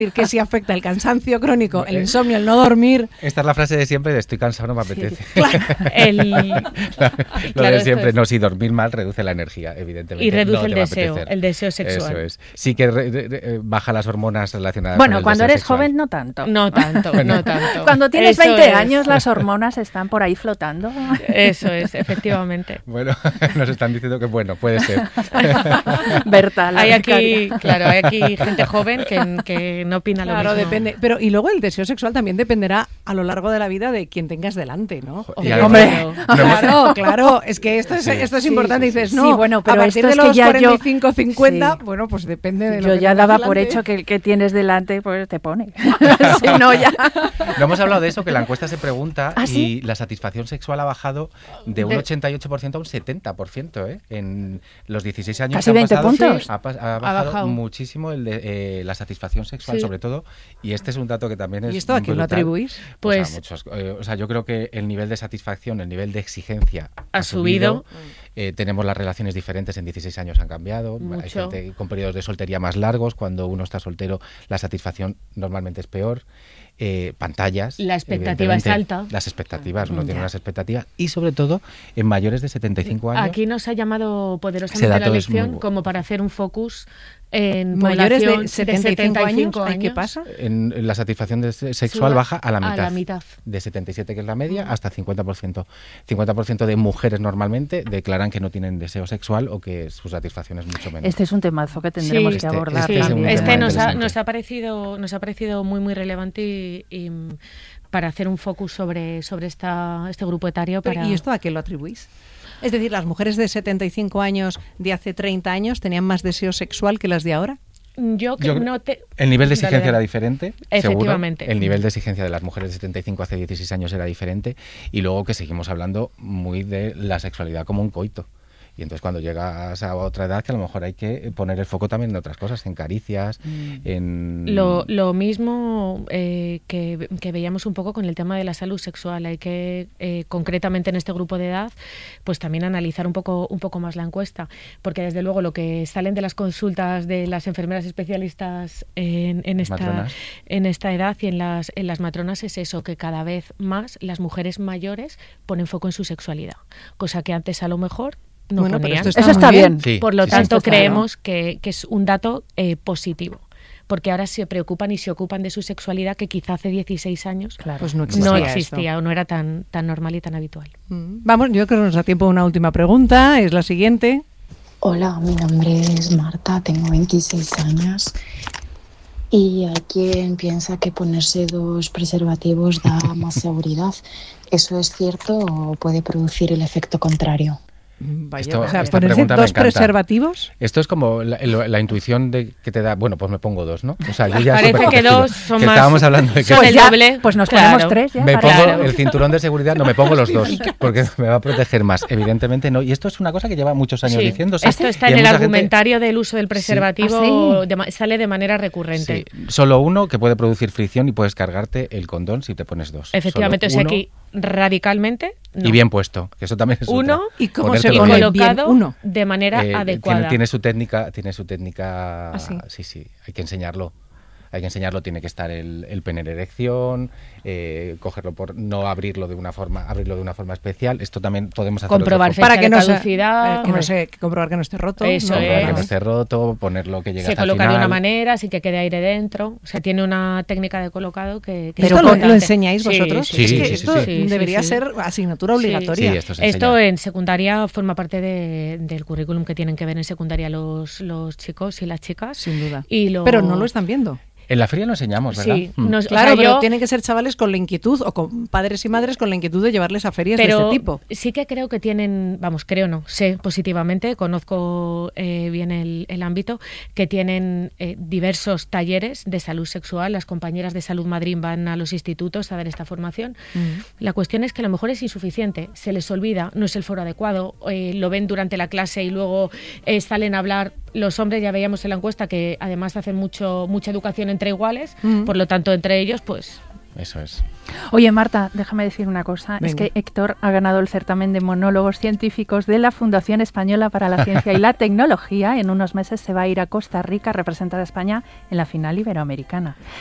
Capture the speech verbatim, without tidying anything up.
que si afecta el cansancio crónico, el insomnio, el no dormir. Esta es la frase de siempre de estoy cansado, no me apetece. Sí, claro. El... Lo claro, de siempre, es... no, si dormir mal reduce la energía, evidentemente. Y reduce no el deseo, el deseo sexual. Eso es. Sí que re, re, re, baja las hormonas relacionadas bueno, con el cuando deseo eres sexual. joven no tanto. No tanto, no tanto. Cuando tienes Eso veinte es. años las hormonas están por ahí flotando. Eso es, efectivamente. Bueno, nos están diciendo que bueno, puede ser. Berta, la hay aquí, becaria. claro, hay aquí gente joven que, que no opina lo Claro, mismo. depende. Pero y luego el deseo sexual también dependerá a lo largo de la vida de quien tengas delante, ¿no? Y De- además- Hombre, no hemos- claro, claro. Es que esto es, Sí. esto es Sí, importante. sí, sí. Dices, Sí, no, bueno, pero a partir esto de es que los ya yo- cuarenta y cinco, cincuenta, Sí. bueno, pues depende de lo Yo que ya tengas daba por delante. hecho que el que tienes delante pues te pone. Si no, ya. No hemos hablado de eso, que la encuesta se pregunta ¿Ah, y sí? la satisfacción sexual ha bajado de un De- ochenta y ocho por ciento a un setenta por ciento, ¿eh? En los dieciséis años Casi que han veinte pasado, puntos. Ha, pas- ha bajado, bajado. muchísimo el de, eh, la satisfacción sexual, Sí. sobre todo, y este es un dato que también es ¿Y esto a quién lo brutal. atribuís? Pues, Pues- a muchos. Eh, o sea, yo creo que el nivel de satisfacción, el nivel de exigencia Ha subido. Eh, tenemos las relaciones diferentes, en dieciséis años han cambiado. Hay Mucho. gente con periodos de soltería más largos. Cuando uno está soltero, la satisfacción normalmente es peor. Eh, pantallas. La expectativa es evidentemente, alta. Las expectativas, uno Ya. tiene unas expectativas. Y sobre todo, en mayores de setenta y cinco años. Aquí nos ha llamado Ese poderosamente dato la es muy lección bu- como para hacer un focus en Mayores población de setenta y cinco años, ¿ay, ¿qué pasa? En, en la satisfacción de- sexual Suba baja a la mitad. a la mitad. De setenta y siete, que es la media, hasta cincuenta por ciento. cincuenta por ciento de mujeres normalmente declaran que no tienen deseo sexual o que su satisfacción es mucho menor. Este es un temazo que tendremos Sí, que este- abordar este Sí, es un también. tema este nos ha, interesante. nos ha parecido nos ha parecido muy muy relevante y, y, mm, para hacer un focus sobre sobre esta este grupo etario. Pero, Para... ¿y esto a qué lo atribuís? Es decir, ¿las mujeres de setenta y cinco años de hace treinta años tenían más deseo sexual que las de ahora? Yo que Yo- no te... El nivel de Dale, exigencia dale. era diferente, Efectivamente. seguro. El nivel de exigencia de las mujeres de setenta y cinco hace dieciséis años era diferente. Y luego que seguimos hablando muy de la sexualidad como un coito. Y entonces cuando llegas a otra edad, que a lo mejor hay que poner el foco también en otras cosas, en caricias, en... Lo, lo mismo eh, que, que veíamos un poco con el tema de la salud sexual. Hay que, eh, concretamente en este grupo de edad, pues también analizar un poco, un poco más la encuesta. Porque desde luego lo que salen de las consultas de las enfermeras especialistas en, en, esta, Matronas. en esta edad y en las, en las matronas es eso, que cada vez más las mujeres mayores ponen foco en su sexualidad. Cosa que antes a lo mejor no Bueno, pero ponían. esto está Eso muy está bien. Sí, Por lo sí, sí. tanto, Esto claro. creemos que, que es un dato eh, positivo, porque ahora se preocupan y se ocupan de su sexualidad que quizá hace dieciséis años Claro. Pues no existía. no esto. existía o no era tan, tan normal y tan habitual. Mm. Vamos, yo creo que nos da tiempo a una última pregunta, es la siguiente. Hola, mi nombre es Marta, tengo veintiséis años y hay quien piensa que ponerse dos preservativos da más seguridad. ¿Eso es cierto o puede producir el efecto contrario? Vaya, Esto- o sea, esta ponerse pregunta me dos encanta. preservativos. Esto es como la, la- la intuición de que te da, bueno, pues me pongo dos, ¿no? O sea, yo ya Parece que superprotegido. dos son Que más- estábamos hablando de que son Pues el ya, doble. pues nos Claro. ponemos tres ya. me para- pongo Claro. el cinturón de seguridad, no me pongo los dos, porque me va a proteger más. Evidentemente no. Y esto es una cosa que lleva muchos años Sí. diciéndose. Esto está y en hay el mucha gente- argumentario del uso del preservativo, ¿Ah, sí? de ma- sale de manera recurrente. Sí, solo uno que puede producir fricción y puedes cargarte el condón si te pones dos. Efectivamente, o Solo sea, uno aquí radicalmente no. y bien puesto, que eso también es Uno otra. ¿Y cómo se y Ponértelo pone bien. bien colocado uno? de manera Eh, adecuada. Tiene, tiene su técnica, tiene su técnica. ¿Ah, sí? sí, sí, hay que enseñarlo. Hay que enseñarlo, tiene que estar el, el pene en erección, eh, cogerlo por, no abrirlo de una forma, abrirlo de una forma especial. Esto también podemos hacer Comprobar otro fecha Para que de no se, caducidad. eh, que no se- que comprobar que no esté roto. Eso ¿no? foco, es. que no esté roto, ponerlo que llegue Se hasta el coloca de final. una manera, así que quede aire dentro. O sea, tiene una técnica de colocado que, que ¿Esto es lo, importante. lo enseñáis vosotros? Sí, Sí, es sí, que sí, esto sí, sí. debería Sí, sí, sí. ser asignatura Sí. obligatoria. Sí, esto se Esto enseña. en secundaria forma parte de- del currículum que tienen que ver en secundaria los, los chicos y las chicas. Sin duda. Y lo- Pero no lo están viendo. En la feria lo enseñamos, ¿verdad? Sí, Mm. nos- o Claro, sea, pero yo- tienen que ser chavales con la inquietud o con padres y madres con la inquietud de llevarles a ferias pero de este tipo. sí que creo que tienen, vamos, creo no, sé positivamente, conozco eh, bien el, el ámbito, que tienen eh, diversos talleres de salud sexual. Las compañeras de Salud Madrid van a los institutos a dar esta formación. Mm. La cuestión es que a lo mejor es insuficiente, se les olvida, no es el foro adecuado, eh, lo ven durante la clase y luego eh, salen a hablar. Los hombres, ya veíamos en la encuesta que además hacen mucho mucha educación entre iguales, Mm. por lo tanto entre ellos pues Eso es. Oye, Marta, déjame decir una cosa. Venga. Es que Héctor ha ganado el certamen de monólogos científicos de la Fundación Española para la Ciencia y la Tecnología. En unos meses se va a ir a Costa Rica a representar a España en la final iberoamericana.